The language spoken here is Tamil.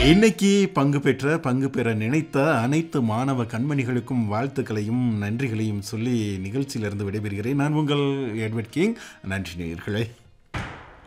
இன்னைக்கு பங்கு பெற நினைத்த அனைத்து மாணவ கண்மணிகளுக்கும் வாழ்த்துக்களையும் நன்றிகளையும் சொல்லி நிகழ்ச்சியிலிருந்து விடைபெறுகிறேன். நான் உங்கள் எட்வர்ட் கிங். நன்றி நேயர்களே.